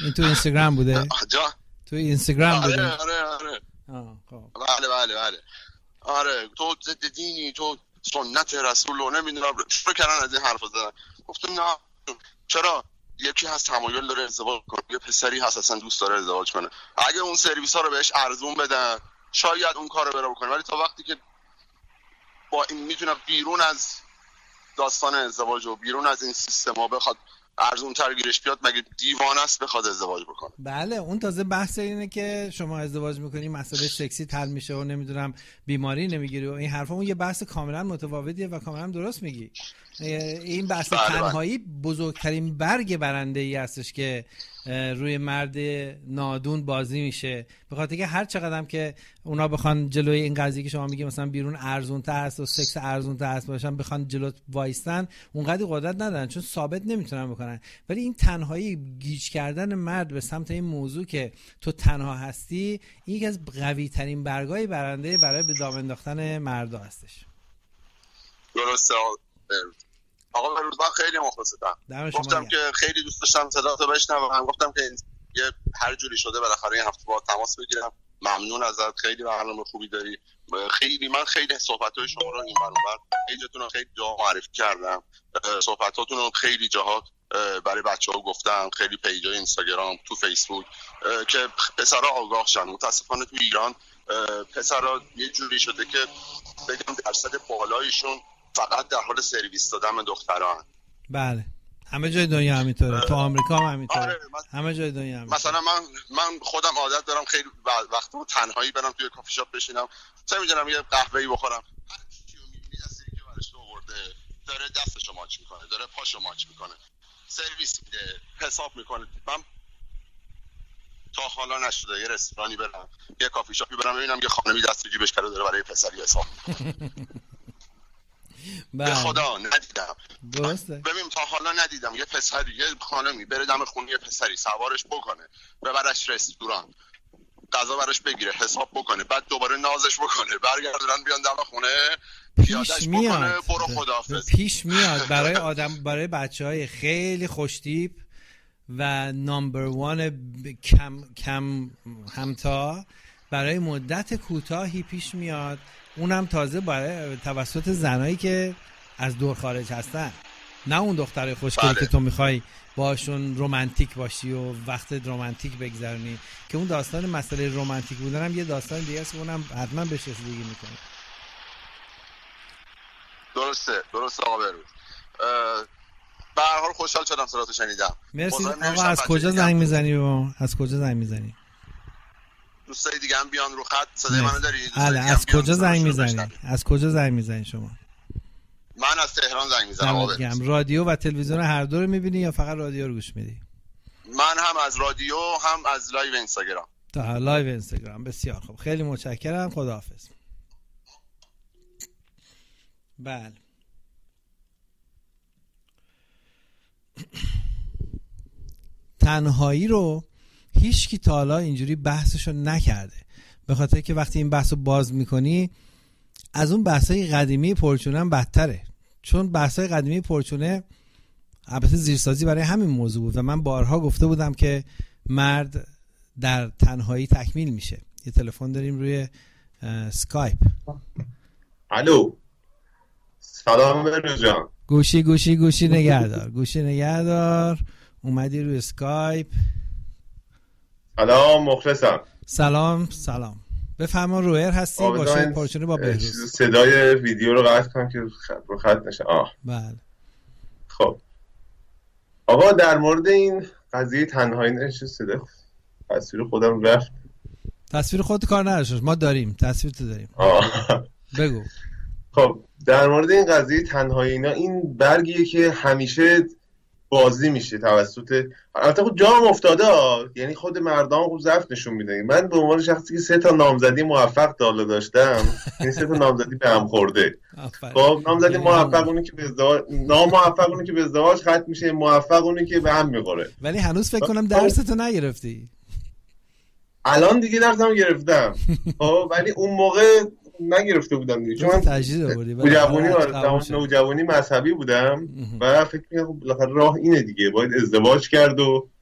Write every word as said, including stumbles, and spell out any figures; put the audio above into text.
این تو اینستاگرام بوده؟ جا تو اینستاگرام بوده؟ آره آره آره آه خب بله بله بله آره تو ضد دینی، تو سنت رسول رو نمیدونم شروع کردن از این حرفا زدن. گفتم نه چرا یکی هست تمایل داره ازدواج کنه، یه پسری هست اصلا دوست داره ازدواج کنه، اگه اون سرویس ها رو بهش ارزون بدن شاید اون کارو بره بکنه، ولی تا وقتی که با این میتونه بیرون از داستان ازدواج و بیرون از این سیستم ها بخواد ارزون تر گیرش بیاد، مگه دیوانه است بخواد ازدواج بکنه؟ بله اون تازه بحث اینه که شما ازدواج میکنی مسئله سکسی حل میشه و نمیدونم بیماری نمیگیری و این حرفا. اون یه بحث کاملا متفاوتیه و کاملا درست میگی. این بحث بله تنهایی بزرگترین برگ برنده ای هستش که روی مرد نادون بازی میشه، به خاطر که هر چقدر هم که اونا بخوان جلوی این قضیه که شما میگی مثلا بیرون ارزون تر هست و سکس ارزون تر هست باشن بخوان جلو وایستن، اونقدر قدرت ندارن چون ثابت نمیتونن بکنن. ولی این تنهایی، گیج کردن مرد به سمت این موضوع که تو تنها هستی، این یکی از قوی ترین برگای برنده برای به دام انداختن مردا هستش. درسته آقا بهروز، من خیلی مخلصتم. گفتم که خیلی دوست داشتم صداتو بشنوم، گفتم که یه هر جوری شده بالاخره این هفته با تماس بگیرم. ممنون ازت، خیلی برنامه خوبی داری. خیلی من خیلی صحبت‌های شما رو این برابر پیجتون رو خیلی جا معرفی کردم، صحبتاتون رو خیلی جاها برای بچه‌ها گفتم، خیلی پیجای اینستاگرام، تو فیسبوک، که پسرا آگاه شن. متاسفانه تو ایران پسرا یه جوری شده که بگم درصد بالایشون فقط در حال سرویس دادن به دختران. بله همه جای دنیا همینطوره، تو آمریکا هم همینطوره. آره همه جای دنیا همینطوره. مثلا من من خودم عادت دارم خیلی وقتا تنهایی برم توی کافی شاپ بشینم، چه می‌دونم یه قهوه‌ای بخورم، هر چیزی رو می‌بینی دستی که برش آورده داره دستشو ماچ میکنه، داره پاشو ماچ میکنه، سرویس میده، حساب میکنه. من تا حالا نشده یه رستورانی برم، یه کافی شاپی برم ببینم یه خانمی دست جیبش کرده داره برای پسری حساب به خدا ندیدم. درسته. ببین تا حالا ندیدم یه پسری، یه خانمی بره دم خونه یه پسری سوارش بکنه ببرش رستوران، غذا براش بگیره، حساب بکنه، بعد دوباره نازش بکنه، برگردونن بیان دم خونه پیاده‌اش بکنه برو خداحافظ. پیش میاد برای آدم، برای بچهای خیلی خوشتیپ و نامبر وان کم کم همتا برای مدت کوتاهی پیش میاد، اونم تازه برای توسط زنایی که از دور خارج هستن، نه اون دخترای خوشگلی که تو میخوای باشون رومانتیک باشی و وقت رومانتیک بگذرونی، که اون داستان مسئله رومانتیک بودن هم یه داستان دیگه است که اونم حتما بهش رسیدگی میکنه. درسته درسته آقا بهروز. به هر حال خوشحال شدم صداتو شنیدم. مرسی آقا. از کجا زنگ میزنی و از کجا زنگ میزنی؟ دوستای دیگه هم بیان رو خط. صدای منو داری؟ بله. از کجا زنگ میزنی؟ از کجا زنگ میزنی شما؟ من از تهران زنگ میزنم آقا. رادیو و تلویزیون هر دو رو میبینی یا فقط رادیو رو گوش میدی؟ من هم از رادیو هم از لایو اینستاگرام. تا لایو اینستاگرام. بسیار خوب، خیلی متشکرم، خداحافظ. بله تنهایی رو هیچ کی تا حالا اینجوری بحثشو نکرده، به خاطر که وقتی این بحثو باز میکنی از اون بحثای قدیمی پرچونه هم بدتره، چون بحثای قدیمی پرچونه البته زیرسازی برای همین موضوع بود و من بارها گفته بودم که مرد در تنهایی تکمیل میشه. یه تلفن داریم روی اسکایپ. الو سلام بهروز جان. گوشی گوشی گوشی نگهدار گوشی نگهدار اومدی روی اسکایپ. سلام مخلصم. سلام سلام. بفرما رویر هستی باشه پرچونه با بهروز. صدای ویدیو رو قطع کنم که رو خط نشه. آه بله. خب آقا در مورد این قضیه تنهایی نشه صدا تصویر خودم رفت. تصویر خودت کار نداشت، ما داریم تصویر تو داریم. آه بگو. خب در مورد این قضیه تنهایی اینا، این برگیه که همیشه بازی میشه توسط، البته خود جام افتاده ها، یعنی خود مردم خوب ضعف نشون میدن. من به عنوان شخصی که سه تا نامزدی موفق دالا داشتم، این سه تا نامزدی به هم خورده. خب نامزدی موفق اونی که به ازدواج، ناموفق اونی که به ازدواج ختم میشه، موفق اونی که به هم میخوره. ولی هنوز فکر کنم درستو نگرفتی. الان دیگه درسمو گرفتم. خب ولی اون موقع نگرفته بودم دیگه، چون من نوجوانی آره نوجوانی مذهبی بودم و فکر می‌کردم بالاخره راه اینه دیگه، باید ازدواج کرد و